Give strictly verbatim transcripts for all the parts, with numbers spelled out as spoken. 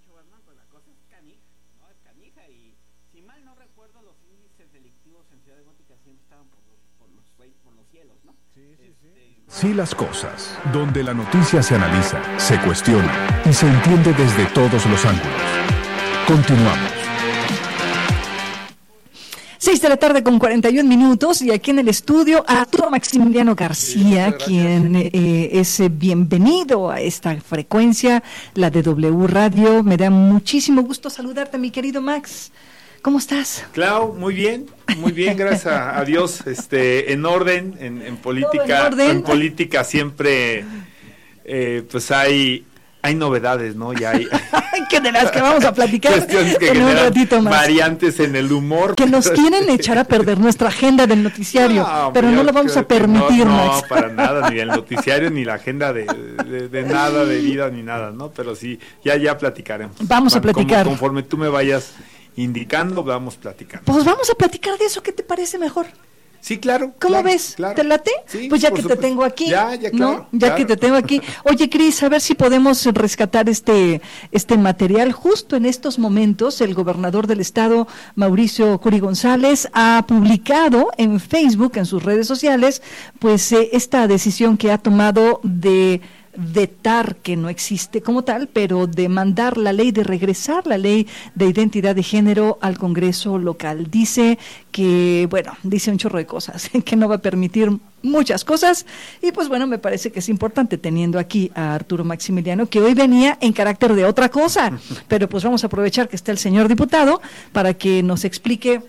dicho Batman, pues la cosa es canija, ¿no? Es canija y si mal no recuerdo los índices delictivos en Ciudad Gótica siempre estaban por los, por los, por los cielos, ¿no? Sí, sí, sí. Este... Sí, las cosas, donde la noticia se analiza, se cuestiona y se entiende desde todos los ángulos. Continuamos. Seis de la tarde con cuarenta y un minutos y aquí en el estudio Arturo Maximiliano García, sí, quien eh, es bienvenido a esta frecuencia, la de W Radio. Me da muchísimo gusto saludarte, mi querido Max. ¿Cómo estás? Clau, muy bien, muy bien, gracias a, a Dios, este, en orden, en, en política, en, orden. en política siempre, eh, pues hay, hay novedades, ¿no? Ya hay que de las que vamos a platicar cuestiones que en un ratito más. Variantes en el humor. Que nos quieren echar a perder nuestra agenda del noticiario, no, pero no lo vamos a permitir, no, Max. No, para nada, ni el noticiario, ni la agenda de, de, de nada, de vida, ni nada, ¿no? Pero sí, ya, ya platicaremos. Vamos a platicar. Como, conforme tú me vayas indicando, vamos platicando. Pues vamos a platicar de eso, ¿qué te parece mejor? Sí, claro. ¿Cómo claro, ves? Claro. ¿Te late? Sí, pues ya que supuesto. te tengo aquí, ya, ya, claro, ¿no? Ya claro. que te tengo aquí. Oye, Cris, a ver si podemos rescatar este este material. Justo en estos momentos, el gobernador del estado, Mauricio Curi González, ha publicado en Facebook, en sus redes sociales, pues eh, esta decisión que ha tomado de vetar, que no existe como tal, pero de mandar la ley, de regresar la ley de identidad de género al Congreso local. Dice que, bueno, dice un chorro de cosas, que no va a permitir muchas cosas, y pues bueno, me parece que es importante teniendo aquí a Arturo Maximiliano, que hoy venía en carácter de otra cosa, pero pues vamos a aprovechar que está el señor diputado para que nos explique,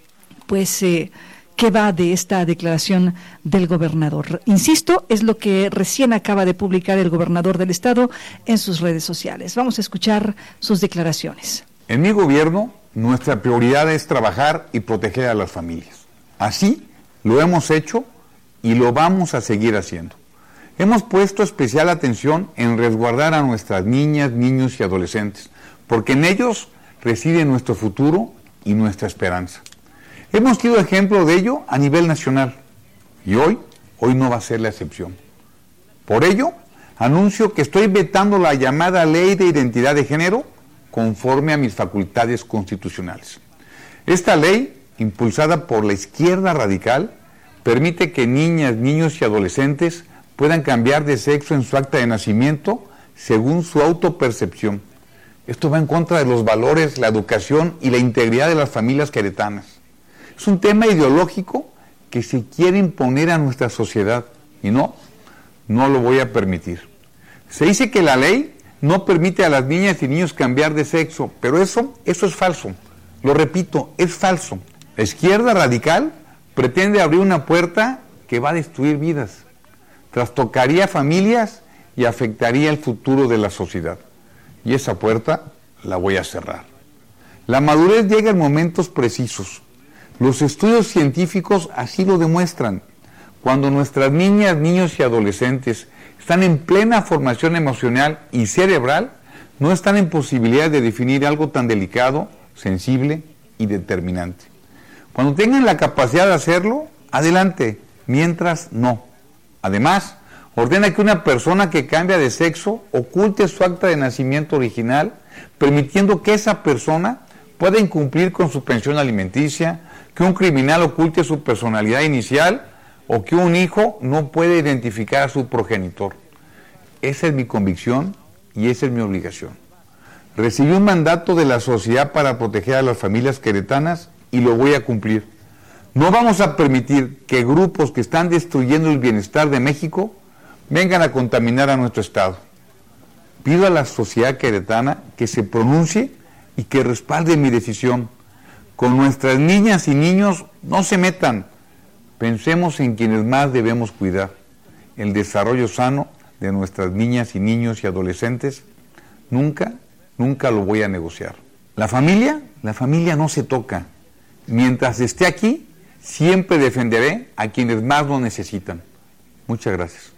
pues, eh, ¿qué va de esta declaración del gobernador? Insisto, es lo que recién acaba de publicar el gobernador del estado en sus redes sociales. Vamos a escuchar sus declaraciones. En mi gobierno, nuestra prioridad es trabajar y proteger a las familias. Así lo hemos hecho y lo vamos a seguir haciendo. Hemos puesto especial atención en resguardar a nuestras niñas, niños y adolescentes, porque en ellos reside nuestro futuro y nuestra esperanza. Hemos sido ejemplo de ello a nivel nacional y hoy, hoy no va a ser la excepción. Por ello, anuncio que estoy vetando la llamada Ley de Identidad de Género conforme a mis facultades constitucionales. Esta ley, impulsada por la izquierda radical, permite que niñas, niños y adolescentes puedan cambiar de sexo en su acta de nacimiento según su autopercepción. Esto va en contra de los valores, la educación y la integridad de las familias queretanas. Es un tema ideológico que se quiere imponer a nuestra sociedad y no, no lo voy a permitir. Se dice que la ley no permite a las niñas y niños cambiar de sexo, pero eso, eso es falso. Lo repito, es falso. La izquierda radical pretende abrir una puerta que va a destruir vidas, trastocaría familias y afectaría el futuro de la sociedad. Y esa puerta la voy a cerrar. La madurez llega en momentos precisos. Los estudios científicos así lo demuestran. Cuando nuestras niñas, niños y adolescentes están en plena formación emocional y cerebral, no están en posibilidad de definir algo tan delicado, sensible y determinante. Cuando tengan la capacidad de hacerlo, adelante, mientras no. Además, ordena que una persona que cambia de sexo oculte su acta de nacimiento original, permitiendo que esa persona pueda incumplir con su pensión alimenticia, que un criminal oculte su personalidad inicial o que un hijo no puede identificar a su progenitor. Esa es mi convicción y esa es mi obligación. Recibí un mandato de la sociedad para proteger a las familias queretanas y lo voy a cumplir. No vamos a permitir que grupos que están destruyendo el bienestar de México vengan a contaminar a nuestro estado. Pido a la sociedad queretana que se pronuncie y que respalde mi decisión. Con nuestras niñas y niños no se metan. Pensemos en quienes más debemos cuidar. El desarrollo sano de nuestras niñas y niños y adolescentes, nunca, nunca lo voy a negociar. La familia, la familia no se toca. Mientras esté aquí, siempre defenderé a quienes más lo necesitan. Muchas gracias.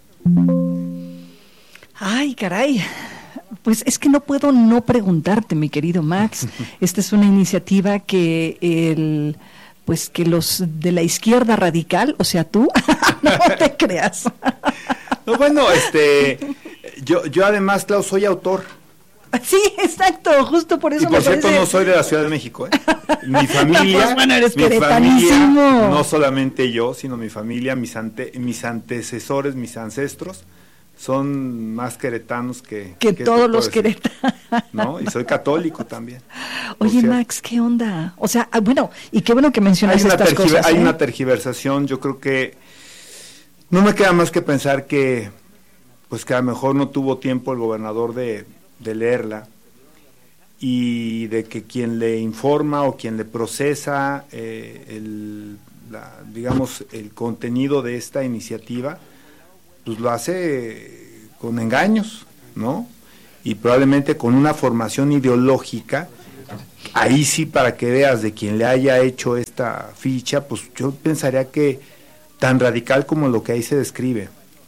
Ay, caray. Pues es que no puedo no preguntarte, mi querido Max. Esta es una iniciativa que el, pues que los de la izquierda radical, o sea, tú, no te creas. No, bueno, este, yo, yo además, Clau, soy autor Sí, exacto, justo por eso y por me cierto, parece... no soy de la Ciudad de México, ¿eh? Mi familia, Pues bueno, eres mi familia, queretanísimo. no solamente yo, sino mi familia, mis, ante, mis antecesores, mis ancestros, son más queretanos que... Que ¿qué todos te los puedo decir? queretanos. ¿No? Y soy católico también. Oye, Max, ¿qué onda? O sea, ah, bueno, y qué bueno que mencionas Hay una, estas tergiver- cosas. hay ¿eh? una tergiversación, yo creo que no me queda más que pensar que pues que a lo mejor no tuvo tiempo el gobernador de, de leerla y de que quien le informa o quien le procesa eh, el, la, digamos, el contenido de esta iniciativa, pues lo hace con engaños, ¿no? Y probablemente con una formación ideológica. Ahí sí, para que veas de quien le haya hecho esta ficha, pues yo pensaría que tan radical como lo que ahí se describe.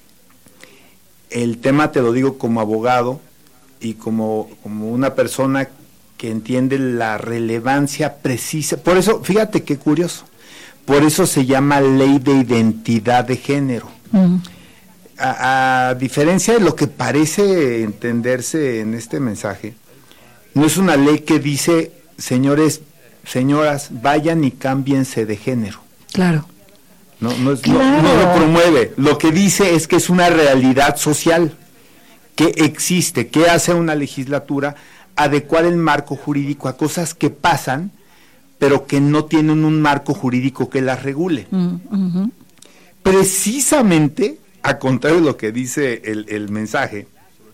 El tema te lo digo como abogado y como, como una persona que entiende la relevancia precisa. Por eso, fíjate qué curioso, por eso se llama ley de identidad de género. Mm. A, a diferencia de lo que parece entenderse en este mensaje, no es una ley que dice, señores, señoras, vayan y cámbiense de género. Claro. No, no, es, claro. no, no lo promueve. Lo que dice es que es una realidad social que existe, que hace una legislatura adecuar el marco jurídico a cosas que pasan, pero que no tienen un marco jurídico que las regule. Mm, uh-huh. Precisamente, a contrario de lo que dice el, el mensaje,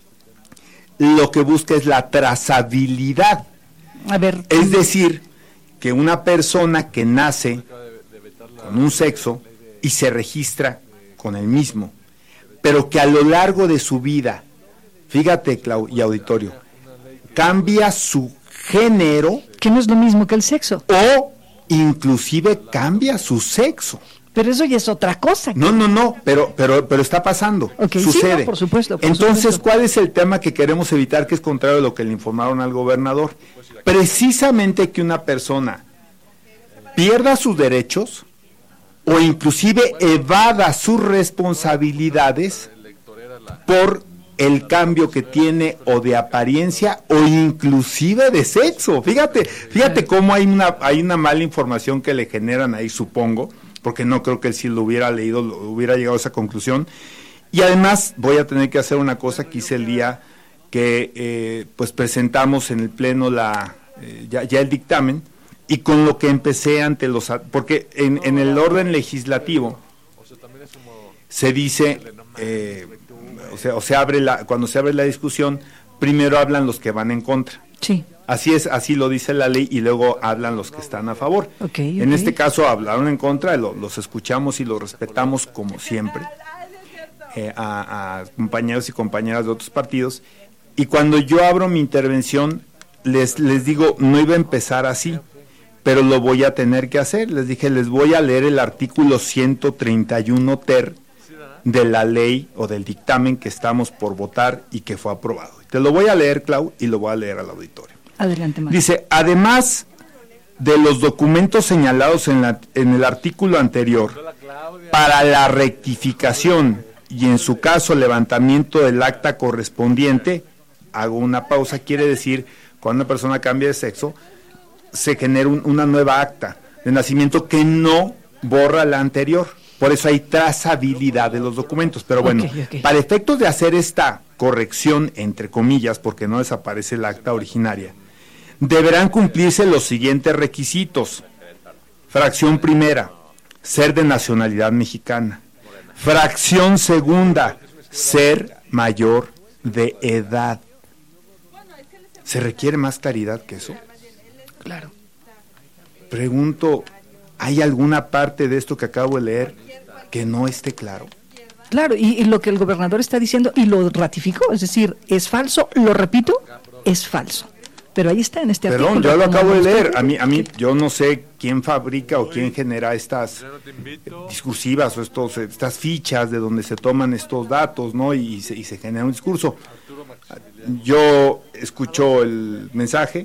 lo que busca es la trazabilidad. A ver, es decir, que una persona que nace con un sexo y se registra con el mismo, pero que a lo largo de su vida, fíjate, Clau y auditorio, cambia su género, que no es lo mismo que el sexo, o inclusive cambia su sexo. Pero eso ya es otra cosa. No, no, no, pero pero pero está pasando, okay, sucede. Sí, no, por supuesto. Por Entonces, supuesto. ¿cuál es el tema que queremos evitar, que es contrario a lo que le informaron al gobernador? Precisamente que una persona pierda sus derechos o inclusive evada sus responsabilidades por el cambio que tiene o de apariencia o inclusive de sexo. Fíjate, fíjate cómo hay una hay una mala información que le generan ahí, supongo, porque no creo que él si lo hubiera leído lo hubiera llegado a esa conclusión. Y además voy a tener que hacer una cosa que hice el día que eh, pues presentamos en el pleno la eh, ya, ya el dictamen, y con lo que empecé ante los, porque en, en el orden legislativo se dice eh, o sea, o se abre la, cuando se abre la discusión, primero hablan los que van en contra. Sí. Así es, así lo dice la ley, y luego hablan los que están a favor. Okay, okay. En este caso hablaron en contra, lo, los escuchamos y los respetamos como siempre, eh, a, a compañeros y compañeras de otros partidos, y cuando yo abro mi intervención, les, les digo, no iba a empezar así, pero lo voy a tener que hacer. Les dije, les voy a leer el artículo ciento treinta y uno ter de la ley o del dictamen que estamos por votar y que fue aprobado. Te lo voy a leer, Clau, y lo voy a leer al auditorio. Adelante, Max. Dice, además de los documentos señalados en, la, en el artículo anterior, para la rectificación y en su caso levantamiento del acta correspondiente, hago una pausa, quiere decir, cuando una persona cambia de sexo, se genera un, una nueva acta de nacimiento que no borra la anterior. Por eso hay trazabilidad de los documentos. Pero bueno, okay, okay. Para efectos de hacer esta corrección, entre comillas, porque no desaparece la acta originaria, deberán cumplirse los siguientes requisitos. Fracción primera, ser de nacionalidad mexicana. Fracción segunda, ser mayor de edad. ¿Se requiere más claridad que eso? Claro. Pregunto, ¿hay alguna parte de esto que acabo de leer que no esté claro? Claro, y, y lo que el gobernador está diciendo, y lo ratificó, es decir, es falso, lo repito, es falso. Pero ahí está en este Perdón, artículo. yo lo acabo de leer. A mí, a mí, yo no sé quién fabrica o quién genera estas discursivas o estos, estas fichas de donde se toman estos datos, ¿no? Y, y, se, y se genera un discurso. Yo escucho el mensaje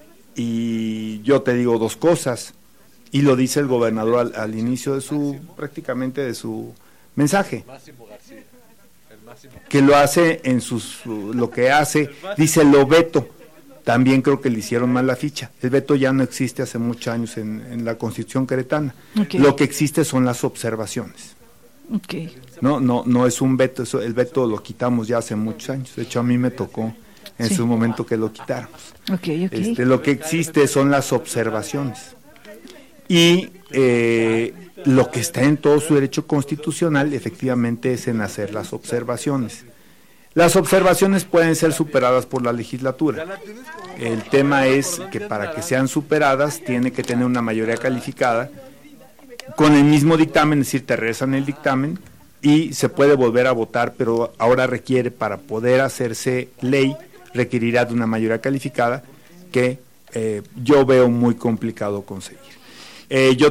y yo te digo dos cosas, y lo dice el gobernador al, al inicio de su, prácticamente de su mensaje. que lo hace en sus, lo que hace, dice lo veto, también creo que le hicieron mal la ficha. El veto ya no existe hace muchos años en, en la Constitución queretana. Okay. Lo que existe son las observaciones. Okay. No, no, no es un veto, eso, el veto lo quitamos ya hace muchos años. De hecho, a mí me tocó en sí. su momento que lo quitáramos. Okay, okay. Este, lo que existe son las observaciones. Y eh, lo que está en todo su derecho constitucional, efectivamente, es en hacer las observaciones. Las observaciones pueden ser superadas por la legislatura. El tema es que para que sean superadas tiene que tener una mayoría calificada con el mismo dictamen, es decir, te regresan el dictamen y se puede volver a votar, pero ahora requiere, para poder hacerse ley, requerirá de una mayoría calificada que eh, yo veo muy complicado conseguir. Eh, yo